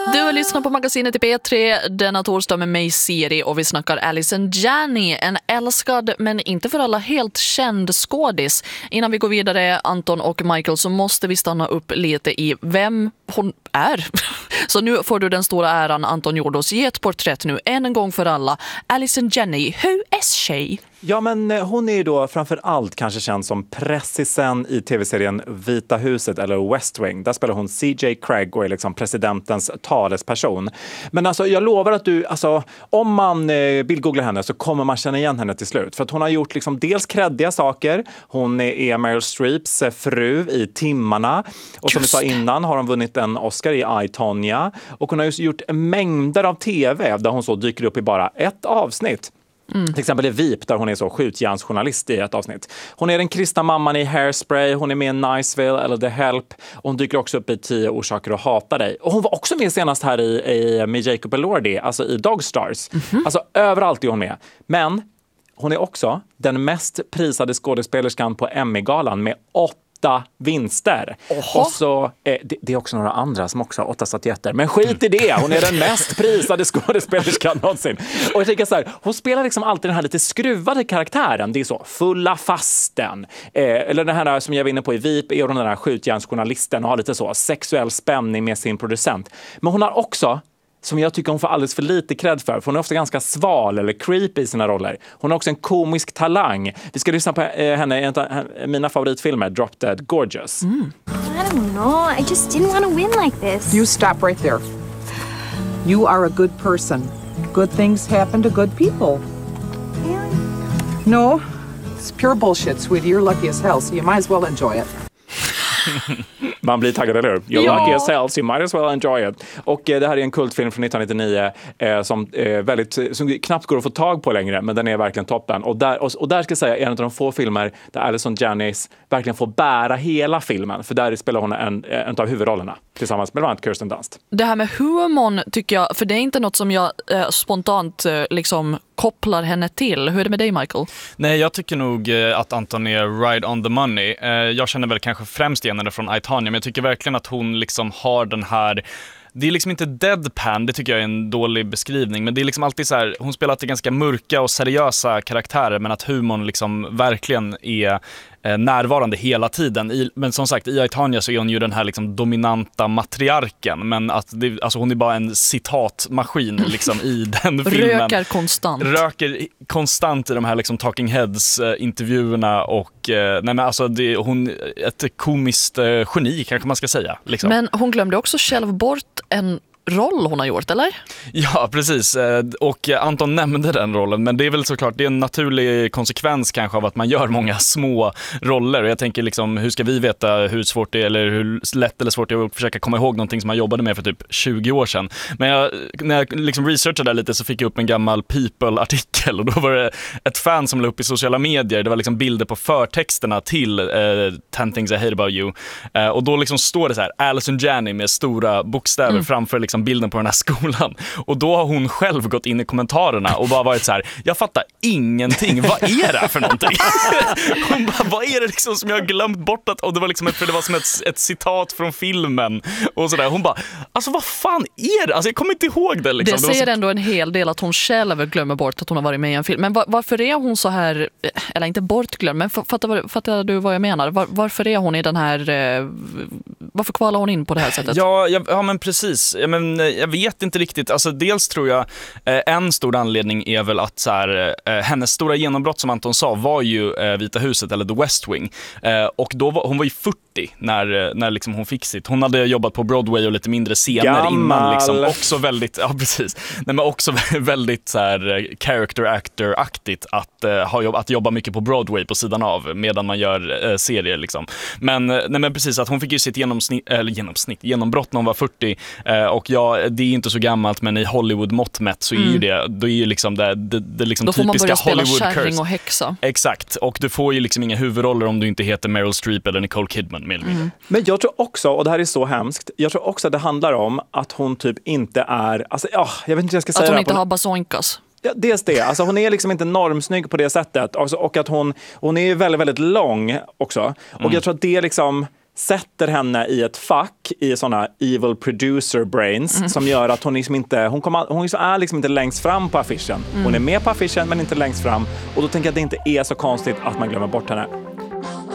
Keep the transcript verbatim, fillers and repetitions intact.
Du har lyssnat på magasinet i P tre denna torsdag med mig Siri och vi snackar Allison Janney, en älskad men inte för alla helt känd skådis. Innan vi går vidare, Anton och Michael, så måste vi stanna upp lite i vem hon är. Så nu får du den stora äran, Anton Jordos, ge ett porträtt nu en gång för alla. Allison Janney, who is she? Ja, men hon är ju då framför allt kanske känd som presidenten i tv-serien Vita huset eller West Wing. Där spelar hon C J Craig och är liksom presidentens talesperson. Men alltså, jag lovar att du, alltså, om man eh, bildgooglar henne så kommer man känna igen henne till slut. För att hon har gjort liksom dels kreddiga saker. Hon är Meryl Streeps fru i Timmarna. Och som vi sa innan har hon vunnit en Oscar i I, Tonya. Och hon har just gjort mängder av tv där hon så dyker upp i bara ett avsnitt. Mm. Till exempel i Veep där hon är så skjutjärnsjournalist i ett avsnitt. Hon är den kristna mamman i Hairspray, hon är med i Niceville eller The Help och hon dyker också upp i tio orsaker att hata dig. Och hon var också med senast här i, i med Jacob Elordi, alltså i Dog Stars. Mm-hmm. Alltså överallt är hon med. Men hon är också den mest prisade skådespelerskan på Emmy-galan med åtta vinster. Oho. Och så, eh, det, det är också några andra som också har åtta statyetter. Men skit i det, hon är den mest prisade skådespelerskan någonsin. Och jag tänker så här, hon spelar liksom alltid den här lite skruvade karaktären. Det är så, fulla fasten. Eh, eller den här som jag var inne på i Veep är hon den här skjutjärnsjournalisten och har lite så sexuell spänning med sin producent. Men hon har också, som jag tycker hon får alldeles för lite cred för. För hon är ofta ganska sval eller creepy i sina roller. Hon har också en komisk talang. Vi ska lyssna på eh, henne i en av mina favoritfilmer, Drop Dead Gorgeous. Mm. I don't know. I just didn't want to win like this. You stop right there. You are a good person. Good things happen to good people. Really? No, it's pure bullshit, sweetie. You're lucky as hell, so you might as well enjoy it. Man blir taggad, eller hur? You're ja. lucky as hell, so you might as well enjoy it. Och eh, det här är en kultfilm från nittonhundranittionio eh, som, eh, väldigt, som knappt går att få tag på längre, men den är verkligen toppen. Och där, och, och där ska jag säga, är en av de få filmer där Allison Janney verkligen får bära hela filmen. För där spelar hon en, en av huvudrollerna tillsammans med bland annat Kirsten Dunst. Det här med humorn tycker jag, för det är inte något som jag eh, spontant eh, liksom kopplar henne till. Hur är det med dig, Michael? Nej, jag tycker nog eh, att Anton är right on the money. Eh, jag känner väl kanske främst igen henne från I, Tonya, men jag tycker verkligen att hon liksom har den här... Det är liksom inte deadpan, det tycker jag är en dålig beskrivning, men det är liksom alltid så här, hon spelar alltid ganska mörka och seriösa karaktärer, men att humorn liksom verkligen är eh, närvarande hela tiden. I, men som sagt, i I, Tonya så är hon ju den här liksom dominanta matriarken, men att det, alltså hon är bara en citatmaskin liksom i den filmen. Röker konstant. Röker konstant i de här liksom Talking Heads eh, intervjuerna och eh, nej men alltså det, hon ett komiskt eh, geni kanske man ska säga. Liksom. Men hon glömde också själv bort en roll hon har gjort, eller? Ja, precis. Och Anton nämnde den rollen, men det är väl såklart det är en naturlig konsekvens kanske av att man gör många små roller. Och jag tänker liksom, hur ska vi veta hur svårt det är eller hur lätt eller svårt det är att försöka komma ihåg någonting som man jobbade med för typ tjugo år sedan. Men jag, när jag liksom researchade lite så fick jag upp en gammal People-artikel och då var det ett fan som la upp i sociala medier. Det var liksom bilder på förtexterna till uh, ten things I hate about you. Uh, och då liksom står det så här, Allison Janney med stora bokstäver mm. framför liksom bilden på den här skolan. Och då har hon själv gått in i kommentarerna och bara varit så här, jag fattar ingenting. Vad är det för någonting? Hon bara, vad är det liksom som jag har glömt bort? Att, och det var liksom ett, för det var som ett, ett citat från filmen. Och sådär. Hon bara, alltså vad fan är det? Alltså jag kommer inte ihåg det. Liksom. Det säger det så... ändå en hel del att hon själv glömmer bort att hon har varit med i en film. Men var, varför är hon så här, eller inte bortglömd, men fattar, fattar du vad jag menar? Var, varför är hon i den här, varför kvalar hon in på det här sättet? Ja, ja, ja men precis. Ja, men jag vet inte riktigt, alltså dels tror jag eh, en stor anledning är väl att så här, eh, hennes stora genombrott som Anton sa var ju eh, Vita huset eller The West Wing eh, och då var, hon var ju fyrtio när, när liksom hon fick sitt. Hon hade jobbat på Broadway och lite mindre scener Gammal. innan liksom, också väldigt, ja precis, nej men också väldigt så här character actor-aktigt att, eh, ha jobb, att jobba mycket på Broadway på sidan av medan man gör eh, serier liksom. Men, nej men precis, att hon fick ju sitt genomsnitt, eller genomsnitt, genombrott när hon var fyrtio eh, och ja, det är inte så gammalt, men i Hollywood-mått mätt så är mm. ju det, då är ju liksom det, det, det liksom då får man typiska börja spela Hollywood kärring och häxa. Exakt, och du får ju liksom inga huvudroller om du inte heter Meryl Streep eller Nicole Kidman. Med mm. Men jag tror också, och det här är så hemskt, jag tror också att det handlar om att hon typ inte är, alltså ja, jag vet inte hur jag ska säga. Att hon det inte på... har basonkas. Ja, dels det. Alltså hon är liksom inte normsnygg på det sättet. Alltså, och att hon, hon är väldigt, väldigt lång också. Och mm. jag tror att det liksom sätter henne i ett fack i såna evil producer brains mm. som gör att hon liksom inte hon, kommer, hon liksom är liksom inte längst fram på affischen. Mm. Hon är med på affischen men inte längst fram, och då tänker jag att det inte är så konstigt att man glömmer bort henne.